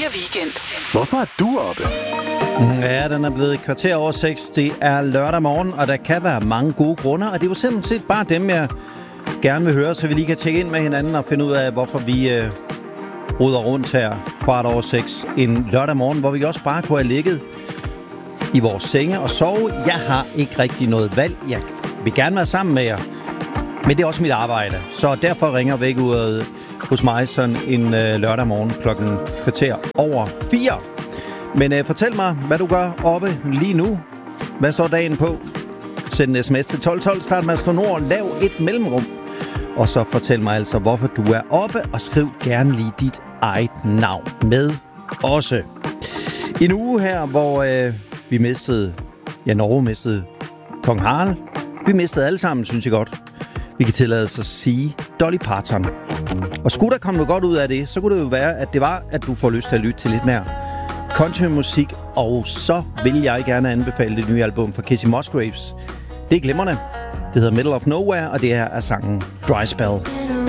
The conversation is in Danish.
Weekend. Hvorfor er du oppe? Ja, den er blevet 6:15. Det er lørdag morgen, og der kan være mange gode grunde, og det er jo simpelthen set bare dem, jeg gerne vil høre, så vi lige kan tjekke ind med hinanden og finde ud af, hvorfor vi ruder rundt her 6:15 en lørdag morgen, hvor vi også bare kunne have ligget i vores senge og sove. Jeg har ikke rigtig noget valg. Jeg vil gerne være sammen med jer, men det er også mit arbejde, så derfor ringer vækkeuret hos mig sådan en lørdag morgen klokken 4:15. Men fortæl mig, hvad du gør oppe lige nu. Hvad står dagen på? Send en sms til 1212, start med at skrive nord, lav et mellemrum. Og så fortæl mig altså, hvorfor du er oppe, og skriv gerne lige dit eget navn med også. En uge her, hvor vi mistede, Norge mistede Kong Harald. Vi mistede alle sammen, synes jeg godt. Vi kan tillade os at sige Dolly Parton. Og skulle der komme noget godt ud af det, så kunne det jo være, at det var, at du får lyst til at lytte til lidt mere countrymusik. Og så vil jeg gerne anbefale det nye album fra Kacey Musgraves. Det er glimrende. Det hedder Middle of Nowhere, og det her er sangen Dry Spell.